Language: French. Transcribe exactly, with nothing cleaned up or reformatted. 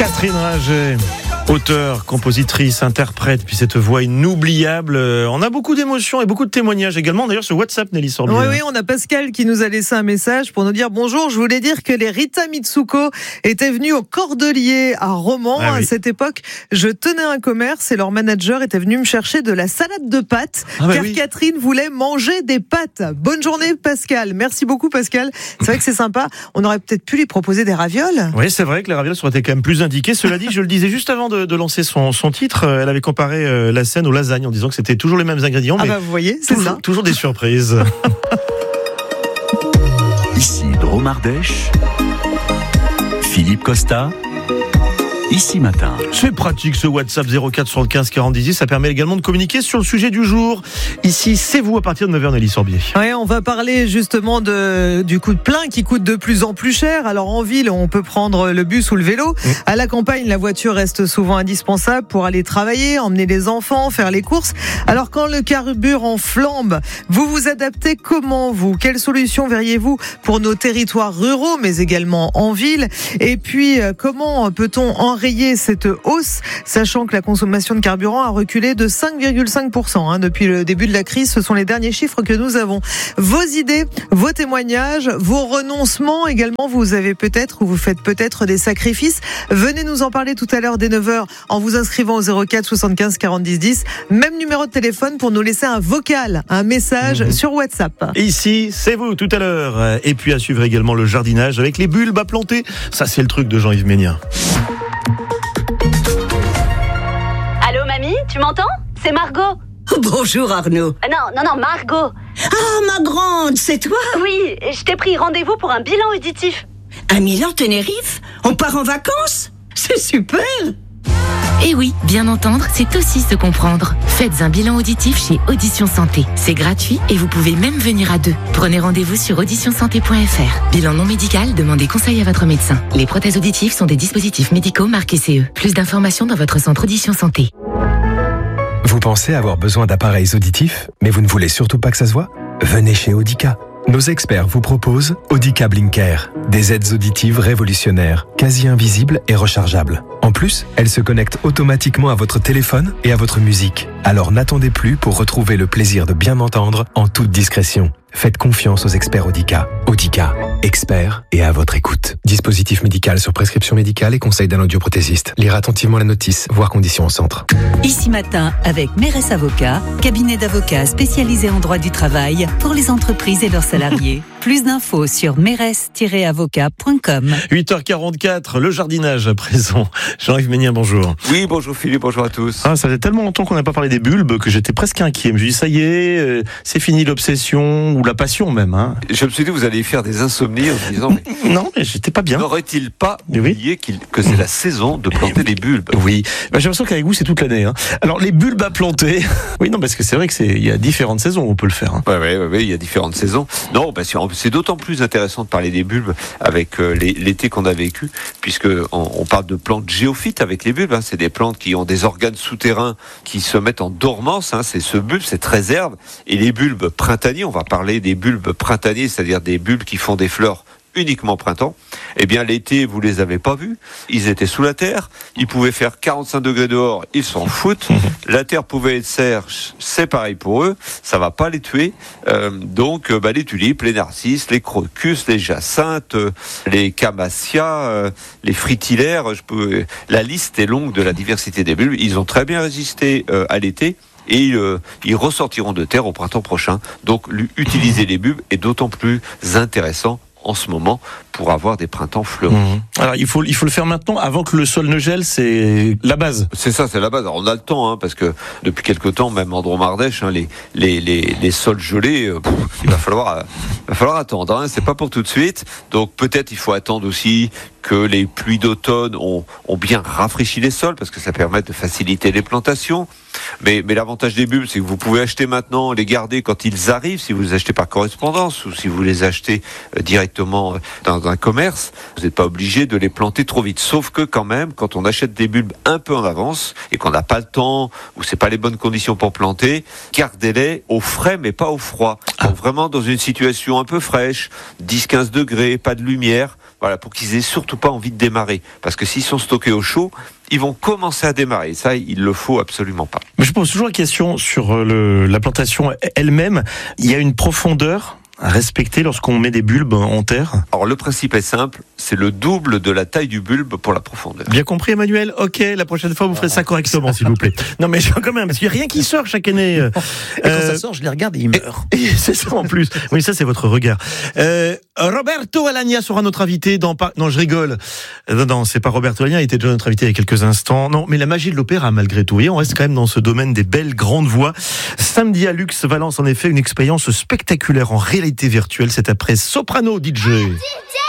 Catherine Ringer, auteure, compositrice, interprète, puis cette voix inoubliable. On a beaucoup d'émotions et beaucoup de témoignages également. D'ailleurs, sur WhatsApp, Nelly Sorbier. Oui, oui, on a Pascal qui nous a laissé un message pour nous dire bonjour. Je voulais dire que les Rita Mitsuko étaient venus au Cordelier à Romans. Ah, oui. À cette époque, je tenais un commerce et leur manager était venu me chercher de la salade de pâtes, ah, bah car oui. Catherine voulait manger des pâtes. Bonne journée, Pascal. Merci beaucoup, Pascal. C'est vrai que c'est sympa. On aurait peut-être pu lui proposer des ravioles. Oui, c'est vrai que les ravioles auraient été quand même plus indiquées. Cela dit, je le disais juste avant de, de lancer son, son titre, elle avait comparé euh, la scène aux lasagnes en disant que c'était toujours les mêmes ingrédients. Ah mais bah vous voyez, c'est toujours, ça. Toujours des surprises. Ici Drôme Ardèche, Philippe Costa. Ici Matin. C'est pratique ce WhatsApp zéro quatre soixante-quinze quarante dix. Ça permet également de communiquer sur le sujet du jour. Ici, c'est vous à partir de neuf heures, Nelly Sorbier. Oui, on va parler justement de, du coup de plein qui coûte de plus en plus cher. Alors en ville, on peut prendre le bus ou le vélo. Mmh. À la campagne, la voiture reste souvent indispensable pour aller travailler, emmener les enfants, faire les courses. Alors quand le carburant flambe, vous vous adaptez comment vous ? Quelles solutions verriez-vous pour nos territoires ruraux, mais également en ville ? Et puis, comment peut-on en enrayer cette hausse, sachant que la consommation de carburant a reculé de cinq virgule cinq pour cent hein, depuis le début de la crise. Ce sont les derniers chiffres que nous avons. Vos idées, vos témoignages, vos renoncements également, vous avez peut-être ou vous faites peut-être des sacrifices. Venez nous en parler tout à l'heure dès neuf heures en vous inscrivant au zéro quatre soixante-quinze quarante dix dix. Même numéro de téléphone pour nous laisser un vocal, un message mmh. sur WhatsApp. Et ici, c'est vous tout à l'heure. Et puis à suivre également le jardinage avec les bulbes à planter. Ça, c'est le truc de Jean-Yves Ménien. Allô, mamie, tu m'entends ? C'est Margot. Bonjour Arnaud. Euh, non, non, non, Margot. Ah, ma grande, c'est toi ? Oui, je t'ai pris rendez-vous pour un bilan auditif. Un Milan Tenerife ? On part en vacances ? C'est super ! Eh oui, bien entendre, c'est aussi se comprendre. Faites un bilan auditif chez Audition Santé. C'est gratuit et vous pouvez même venir à deux. Prenez rendez-vous sur audition santé point f r. Bilan non médical, demandez conseil à votre médecin. Les prothèses auditives sont des dispositifs médicaux marqués C E. Plus d'informations dans votre centre Audition Santé. Vous pensez avoir besoin d'appareils auditifs, mais vous ne voulez surtout pas que ça se voit ? Venez chez Audica. Nos experts vous proposent Audica Blinker, des aides auditives révolutionnaires, quasi invisibles et rechargeables. En plus, elles se connectent automatiquement à votre téléphone et à votre musique. Alors n'attendez plus pour retrouver le plaisir de bien entendre en toute discrétion. Faites confiance aux experts Audica. Audica, experts et à votre écoute. Dispositif médical sur prescription médicale et conseil d'un audioprothésiste. Lire attentivement la notice, voir conditions au centre. Ici Matin avec Mérès Avocat, cabinet d'avocats spécialisé en droit du travail pour les entreprises et leurs salariés. Plus d'infos sur mérès tiret avocat point com. huit heures quarante-quatre, le jardinage à présent. Jean-Yves Ménien, bonjour. Oui, bonjour Philippe, bonjour à tous. Ah, ça faisait tellement longtemps qu'on n'a pas parlé des bulbes que j'étais presque inquiet. Je me suis dit, ça y est, euh, c'est fini l'obsession ou la passion même. Hein. Je me suis dit, vous allez faire des insomnies en me disant... Mais non, mais j'étais pas bien. N'aurait-il pas oui. oublié qu'il, que c'est la saison de planter des bulbes ? Oui, bah, j'ai l'impression qu'avec vous, c'est toute l'année. Hein. Alors, les bulbes à planter... oui, non, parce que c'est vrai qu'il y a différentes saisons où on peut le faire. Hein. Oui, oui, oui, il y a différentes saisons. Non, bah, c'est d'autant plus intéressant de parler des bulbes avec euh, les, l'été qu'on a vécu, puisque on, on parle de plantes géophytes avec les bulbes. Hein. C'est des plantes qui ont des organes souterrains qui se mettent en dormance. Hein. C'est ce bulbe, cette réserve. Et les bulbes printaniers, on va parler des bulbes printaniers, c'est-à-dire des bulbes qui font des fleurs uniquement printemps. Eh bien, l'été, vous les avez pas vus. Ils étaient sous la terre. Ils pouvaient faire quarante-cinq degrés dehors. Ils s'en foutent. La terre pouvait être sèche. C'est pareil pour eux. Ça va pas les tuer. Euh, donc, bah, les tulipes, les narcisses, les crocus, les jacinthes, euh, les camassias, euh, les fritillaires. Je peux, la liste est longue de la diversité des bulbes. Ils ont très bien résisté euh, à l'été. Et euh, ils ressortiront de terre au printemps prochain. Donc, utiliser les bulbes est d'autant plus intéressant en ce moment pour avoir des printemps fleuris. Mmh. Alors il faut il faut le faire maintenant avant que le sol ne gèle, c'est la base. C'est ça, c'est la base. Alors, on a le temps hein, parce que depuis quelque temps, même en Drôme Ardèche, hein, les les les les sols gelés, euh, pff, il va falloir euh, il va falloir attendre. Hein, c'est pas pour tout de suite. Donc peut-être il faut attendre aussi que les pluies d'automne ont ont bien rafraîchi les sols parce que ça permet de faciliter les plantations. Mais, mais l'avantage des bulbes, c'est que vous pouvez acheter maintenant, les garder quand ils arrivent, si vous les achetez par correspondance ou si vous les achetez euh, directement dans un commerce. Vous n'êtes pas obligé de les planter trop vite. Sauf que quand même, quand on achète des bulbes un peu en avance et qu'on n'a pas le temps ou c'est pas les bonnes conditions pour planter, gardez-les au frais mais pas au froid. Donc vraiment dans une situation un peu fraîche, dix à quinze degrés, pas de lumière, Voilà, pour qu'ils aient surtout pas envie de démarrer. Parce que s'ils sont stockés au chaud, ils vont commencer à démarrer. Ça, il le faut absolument pas. Mais je pose toujours la question sur le, la plantation elle-même. Il y a une profondeur à respecter lorsqu'on met des bulbes en terre? Alors le principe est simple, c'est le double de la taille du bulbe pour la profondeur. Bien compris Emmanuel, ok, la prochaine fois vous ferez ça correctement s'il vous plaît. Non mais quand même, parce qu'il n'y a rien qui sort chaque année. Et quand euh, ça sort, je les regarde et ils meurent. Et, et c'est ça en plus, oui ça c'est votre regard. Euh, Roberto Alagna sera notre invité dans... Non je rigole, non, non c'est pas Roberto Alagna, il était déjà notre invité il y a quelques instants. Non mais la magie de l'opéra malgré tout, et on reste quand même dans ce domaine des belles grandes voix. Samedi à Lux Valence en effet, une expérience spectaculaire en réalité virtuelle, c'est après Soprano D J.